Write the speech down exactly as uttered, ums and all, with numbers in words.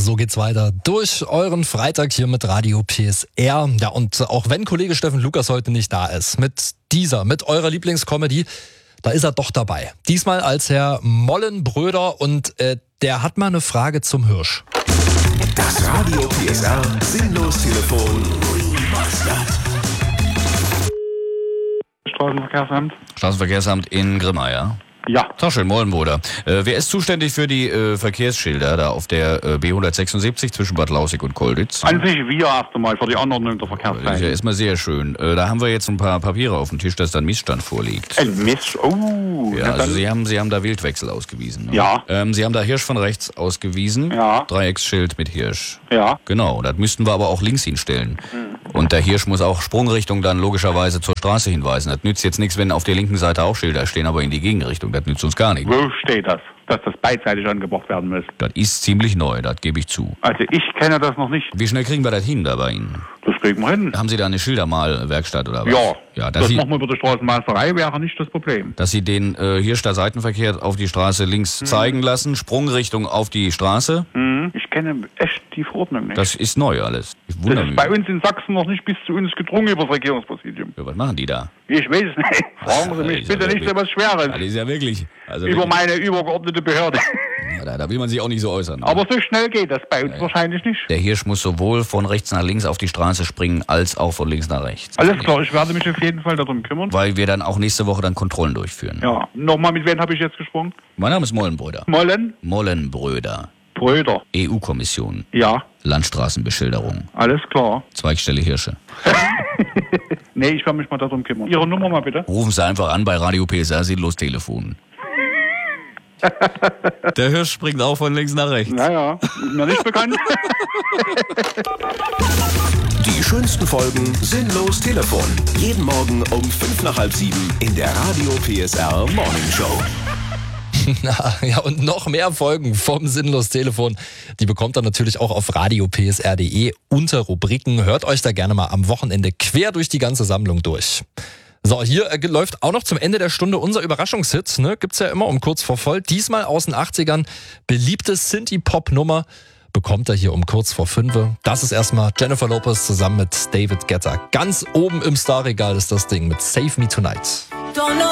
So geht's weiter durch euren Freitag hier mit Radio P S R. Ja, und auch wenn Kollege Steffen Lukas heute nicht da ist, mit dieser, mit eurer Lieblingscomedy, da ist er doch dabei. Diesmal als Herr Mollenbröder und äh, der hat mal eine Frage zum Hirsch. Das Radio P S R Sinnlos-Telefon. Straßenverkehrsamt. Straßenverkehrsamt in Grimma, ja? Ja. Tag schön, Mollenbruder. Äh, wer ist zuständig für die äh, Verkehrsschilder da auf der äh, B hundertsechsundsiebzig zwischen Bad Lausick und Kolditz? An sich wir erst einmal für die Anordnung der Das ist Verkehrszeichen. ja erstmal sehr schön. Äh, da haben wir jetzt ein paar Papiere auf dem Tisch, dass da ein Missstand vorliegt. Ein Mist. Oh. Ja, na also dann- Sie haben, Sie haben da Wildwechsel ausgewiesen. Ne? Ja. Ähm, Sie haben da Hirsch von rechts ausgewiesen. Ja. Dreiecksschild mit Hirsch. Ja. Genau, das müssten wir aber auch links hinstellen. Und der Hirsch muss auch Sprungrichtung dann logischerweise zur Straße hinweisen. Das nützt jetzt nichts, wenn auf der linken Seite auch Schilder stehen, aber in die Gegenrichtung. Das nützt uns gar nichts. Wo steht das, dass das beidseitig angebracht werden muss? Das ist ziemlich neu, das gebe ich zu. Also ich kenne das noch nicht. Wie schnell kriegen wir das hin da bei Ihnen? Das kriegen wir hin. Haben Sie da eine Schildermalwerkstatt oder was? Ja. Ja, dass das Sie, machen wir über die Straßenmeisterei, wäre nicht das Problem. dass Sie den äh, Hirsch da Seitenverkehr auf die Straße links zeigen lassen, Sprungrichtung auf die Straße. Hm. Ich kenne echt die Verordnung nicht. Das ist neu alles. Ich Das wundere ist mich. bei uns in Sachsen noch nicht bis zu uns gedrungen über das Regierungspräsidium. Ja, was machen die da? Ich weiß es nicht. Fragen Sie Ja, mich ist ja bitte nicht so wirklich- was Schweres. Das ist ja wirklich. Also Über wirklich, meine übergeordnete Behörde. ja, da, da will man sich auch nicht so äußern. Aber so schnell geht das bei uns wahrscheinlich nicht. Der Hirsch muss sowohl von rechts nach links auf die Straße springen, als auch von links nach rechts. Alles klar, ich werde mich auf jeden Fall darum kümmern. Weil wir dann auch nächste Woche dann Kontrollen durchführen. Ja, nochmal, mit wem habe ich jetzt gesprochen? Mein Name ist Mollenbröder. Mollen? Mollenbröder. Bröder. E U-Kommission. Ja, Landstraßenbeschilderung. alles klar. Zweigstelle Hirsche. Nee, ich werde mich mal darum kümmern. Ihre Nummer mal bitte. Rufen Sie einfach an bei Radio P S R Sinnlos Telefon. Der Hirsch springt auch von links nach rechts. Naja, ist mir nicht bekannt. Die schönsten Folgen Sinnlos Telefon. Jeden Morgen um fünf nach halb sieben in der Radio P S R Morning Show. Ja, und noch mehr Folgen vom Sinnlos Telefon, die bekommt ihr natürlich auch auf radio p s r punkt d e unter Rubriken. Hört euch da gerne mal am Wochenende quer durch die ganze Sammlung durch. So, hier äh, läuft auch noch zum Ende der Stunde unser Überraschungshit, ne? Gibt's ja immer um kurz vor voll. Diesmal aus den achtzigern, beliebte Synthie-Pop-Nummer, bekommt er hier um kurz vor fünf. Das ist erstmal Jennifer Lopez zusammen mit David Guetta. Ganz oben im Starregal ist das Ding mit Save Me Tonight.